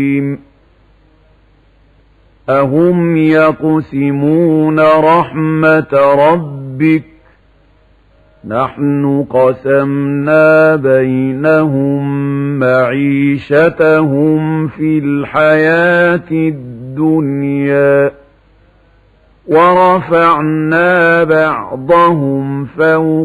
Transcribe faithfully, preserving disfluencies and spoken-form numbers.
أهم يقسمون رحمة ربك نحن قسمنا بينهم معيشتهم في الحياة الدنيا ورفعنا بعضهم فوق